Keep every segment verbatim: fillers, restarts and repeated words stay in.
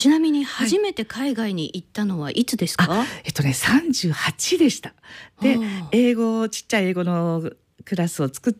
ちなみにはい初めて海外に行ったのはいつですか？ あ、えっとねさんじゅうはちでした。ではあ英語ちっちゃい英語のクラスを作って、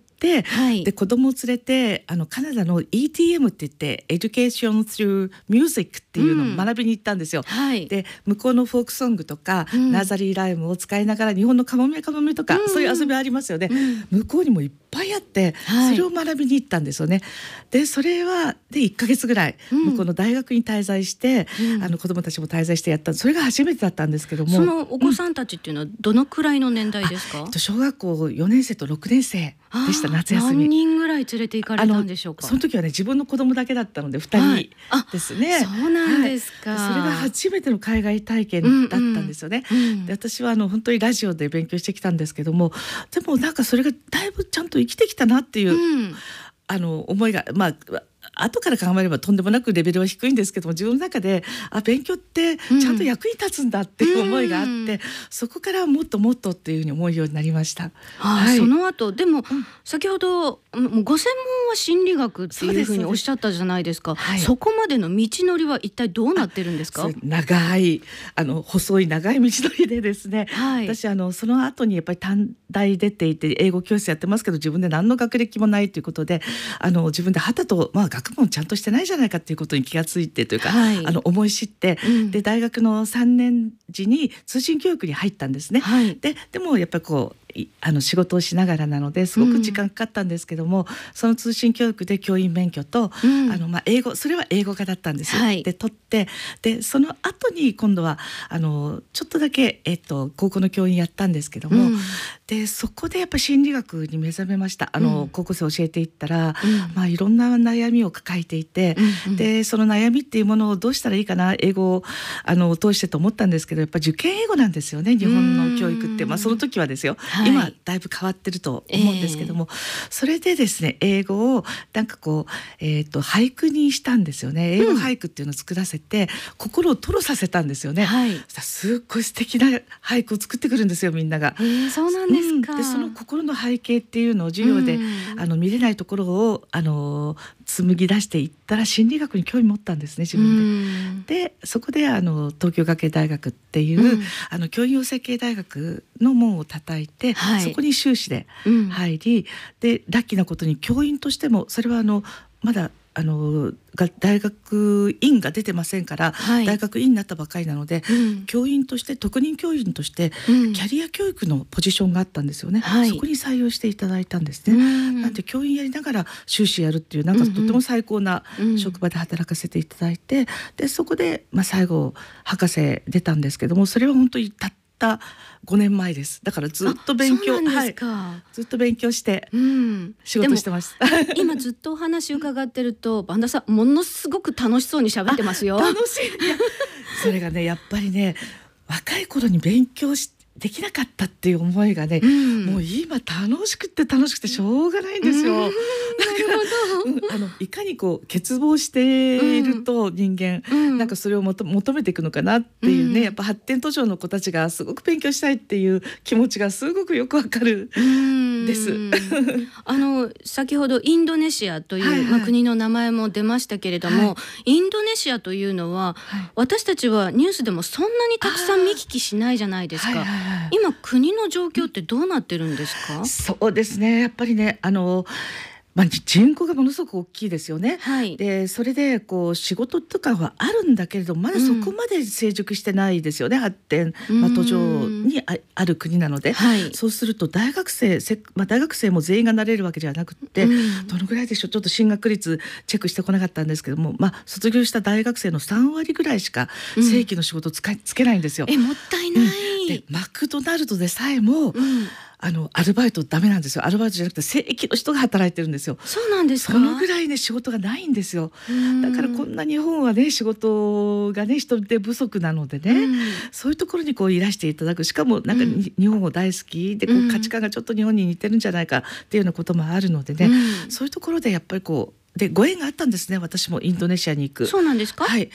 はいで子供を連れてあのカナダの イーティーエム って言って Education through Music っていうのを学びに行ったんですよ。 はいで向こうのフォークソングとか、 うんナーザリーライムを使いながら日本のカモメカモメとか、 うんそういう遊びありますよね、 うん向こうにもいっぱいあって、 はいそれを学びに行ったんですよね。でそれはでいっかげつぐらいうん向こうの大学に滞在して、 うんあの子供たちも滞在してやったそれが初めてだったんですけども、 そのお子さんたちっていうのはどのくらいの年代ですか？ えっと小学校よねん生とろくねん生でした。 あー夏休み何人ぐらい連れて行かれたんでしょうか？ その時はね自分の子供だけだったのでふたりはいあですね、 そうなんですか、 はい、それが初めての海外体験だったんですよね、 うんうんで私はあの本当にラジオで勉強してきたんですけども、でもなんかそれがだいぶちゃんと生きてきたなっていう、 うんあの思いがまあ後から考えればとんでもなくレベルは低いんですけども、自分の中であ勉強ってちゃんと役に立つんだっていう思いがあって、 うんそこからもっともっとっていうふうに思うようになりました。 あーはいその後でも、先ほどもうご専門は心理学っていうふうにおっしゃったじゃないですか。 はいそこまでの道のりは一体どうなってるんですか？ そう長いあの細い長い道のりでですね、 はい私あのその後にやっぱり短大出ていて英語教室やってますけど、自分で何の学歴もないということで、あの自分ではたと、まあ、学問ちゃんとしてないじゃないかっていうことに気がついてというか、 はいあの思い知って、 うんで大学のさんねん時に通信教育に入ったんですね。 はいででもやっぱりこういあの仕事をしながらなのですごく時間かかったんですけども、その通信教育で教員免許と、 うんあのまあ英語それは英語科だったんですよ、 はいで取ってでその後に今度はあのちょっとだけ、えっと、高校の教員やったんですけども、 うんでそこでやっぱり心理学に目覚めました。あの、 うん高校生教えていったら、 うんまあ、いろんな悩みを抱えていて、 うんうんでその悩みっていうものをどうしたらいいかな英語をあの通してと思ったんですけど、やっぱ受験英語なんですよね日本の教育って、まあ、その時はですよ、 はい今だいぶ変わってると思うんですけども、それでですね英語をなんかこう、えー、と俳句にしたんですよね。英語俳句っていうのを作らせて、心を吐露させたんですよね。 はいそしたらすっごい素敵な俳句を作ってくるんですよみんなが。 えー、そうなんですか。 うんでその心の背景っていうのを授業で、 うんあの見れないところをあの紡ぎ出していったら心理学に興味持ったんですね自分で。 うんでそこであの東京学芸大学っていう、 うんあの教員養成系大学の門を叩いて、 はいそこに修士でうん入り、でラッキーなことに教員としてもそれはあのまだあのが大学院が出てませんから、 はい大学院になったばかりなので、 うん教員として特任教員としてうんキャリア教育のポジションがあったんですよね、 はいそこに採用していただいたんですね、 うんなんで教員やりながら修士やるっていうなんかとても最高なうん職場で働かせていただいて、でそこで、まあ、最後博士出たんですけども、それは本当にたったごねんまえです。だからずっと勉強あそうなんはいですか。 ずっと勉強してうん仕事してます。 今ずっとお話伺ってるとバンダさんものすごく楽しそうに喋ってますよ。 楽しい。いやそれがねやっぱりね若い頃に勉強しできなかったっていう思いがね、 うんもう今楽しくて楽しくてしょうがないんですよ。 うんなるほど。 うんあのいかにこう欠乏していると人間、 うんなんかそれをもと求めていくのかなっていうね、 うんやっぱ発展途上の子たちがすごく勉強したいっていう気持ちがすごくよくわかる。 うんですあの先ほどインドネシアという、 はいはいまあ、国の名前も出ましたけれども、 はいインドネシアというのは、 はい私たちはニュースでもそんなにたくさん見聞きしないじゃないですか。 はいはいはい今国の状況ってどうなってるんですか？ そうですねやっぱりねあの、まあ、人口がものすごく大きいですよね。 はい。 でそれでこう仕事とかはあるんだけれどまだそこまで成熟してないですよね、発展、まあ、途上に あ, ある国なので、 はい。 そうすると大学生、せまあ、大学生も全員がなれるわけではなくって、 うんどのぐらいでしょうちょっと進学率チェックしてこなかったんですけども、まあ、卒業した大学生のさんわりぐらいしかうん正規の仕事をつかつけないんですよ。 えもったいない。 でマクドナルドでさえも、 うんあのアルバイトダメなんですよ。アルバイトじゃなくて正規の人が働いてるんですよ。 そうなんですか？ そのぐらいね仕事がないんですよ。だからこんな日本はね仕事がね人手不足なのでね、 うんそういうところにこういらしていただく、しかもなんかに、 うん、 日本を大好きでこううん価値観がちょっと日本に似てるんじゃないかっていうようなこともあるのでね、 うんそういうところでやっぱりこうでご縁があったんですね。私もインドネシアに行く。 そうなんですか？ はい。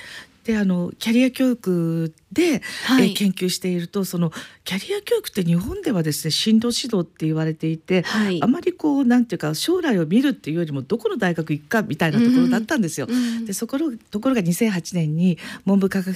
であのキャリア教育で、 はいえー研究していると、そのキャリア教育って日本ではですね進路指導って言われていて、 はいあまりこうなんていうか将来を見るっていうよりもどこの大学行くかみたいなところだったんですよ。 うんでそころところがにせんはちねんに文部科学